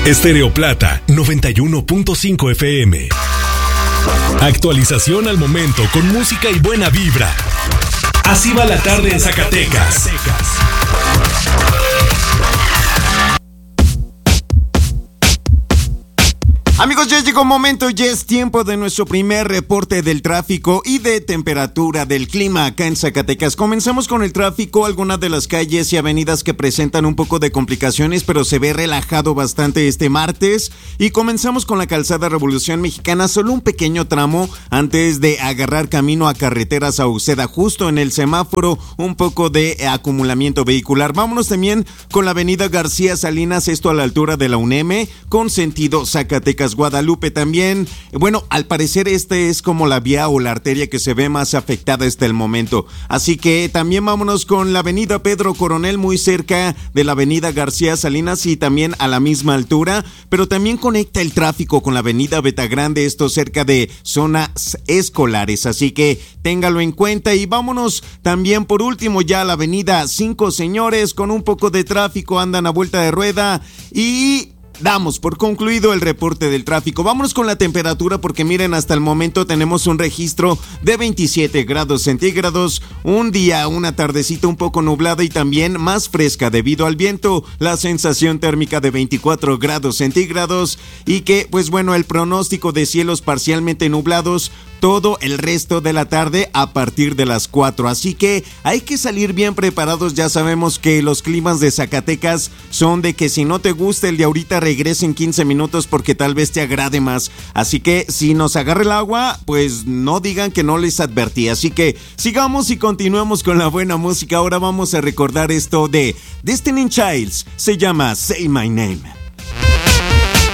Estéreo Plata 91.5 FM. Actualización al momento con música y buena vibra. Así va la tarde en Zacatecas. Amigos, ya llegó un momento, ya es tiempo de nuestro primer reporte del tráfico y de temperatura del clima acá en Zacatecas. Comenzamos con el tráfico, algunas de las calles y avenidas que presentan un poco de complicaciones, pero se ve relajado bastante este martes. Y comenzamos con la calzada Revolución Mexicana, solo un pequeño tramo antes de agarrar camino a carretera Sauceda, justo en el semáforo, un poco de acumulamiento vehicular. Vámonos también con la avenida García Salinas, esto a la altura de la UNEM, con sentido Zacatecas Guadalupe también. Bueno, al parecer este es como la vía o la arteria que se ve más afectada hasta el momento. Así que también vámonos con la avenida Pedro Coronel, muy cerca de la avenida García Salinas y también a la misma altura, pero también conecta el tráfico con la avenida Betagrande, esto cerca de zonas escolares. Así que téngalo en cuenta y vámonos también por último ya a la avenida 5 Señores con un poco de tráfico, andan a vuelta de rueda y damos por concluido el reporte del tráfico. Vámonos con la temperatura porque miren, hasta el momento tenemos un registro de 27 grados centígrados, un día, una tardecita un poco nublada y también más fresca debido al viento, la sensación térmica de 24 grados centígrados y que pues bueno, el pronóstico de cielos parcialmente nublados todo el resto de la tarde a partir de las 4. Así que hay que salir bien preparados. Ya sabemos que los climas de Zacatecas son de que si no te gusta el de ahorita, regresa en 15 minutos porque tal vez te agrade más. Así que si nos agarra el agua, pues no digan que no les advertí. Así que sigamos y continuemos con la buena música. Ahora vamos a recordar esto de Destiny Childs. Se llama Say My Name.